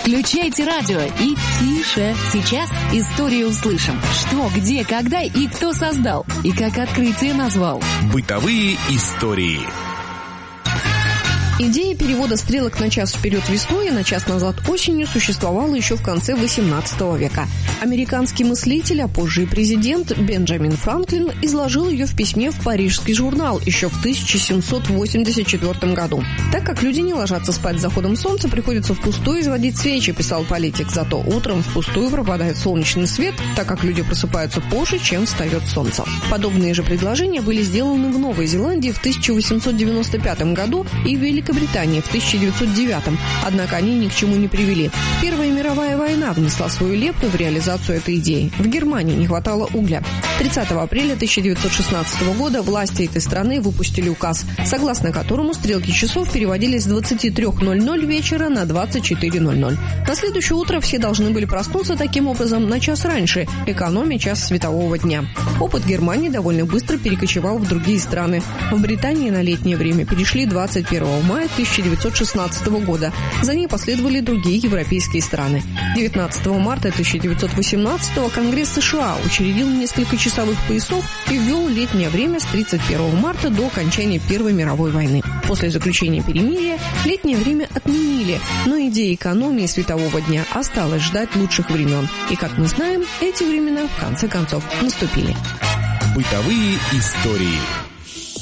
Включайте радио и тише. Сейчас историю услышим. Что, где, когда и кто создал. И как открытие назвал. Бытовые истории. Идея перевода стрелок на час вперед весной и на час назад осенью существовала еще в конце XVIII века. Американский мыслитель, а позже и президент Бенджамин Франклин изложил ее в письме в Парижский журнал еще в 1784 году. Так как люди не ложатся спать с заходом солнца, приходится впустую изводить свечи, писал политик. Зато утром впустую пропадает солнечный свет, так как люди просыпаются позже, чем встает солнце. Подобные же предложения были сделаны в Новой Зеландии в 1895 году и в Великобритании в 1909, однако они ни к чему не привели. Первая мировая война внесла свою лепту в реализацию этой идеи. В Германии не хватало угля. 30 апреля 1916 года власти этой страны выпустили указ, согласно которому стрелки часов переводились с 23:00 вечера на 24:00. На следующее утро все должны были проснуться таким образом на час раньше, экономя час светового дня. Опыт Германии довольно быстро перекочевал в другие страны. В Британии на летнее время перешли 21 мая 1916 года. За ней последовали другие европейские страны. 19 марта 1918 Конгресс США учредил несколько часовых поясов и ввел летнее время с 31 марта до окончания Первой мировой войны. После заключения перемирия летнее время отменили, но идея экономии светового дня осталась ждать лучших времен. И, как мы знаем, эти времена в конце концов наступили. Бытовые истории.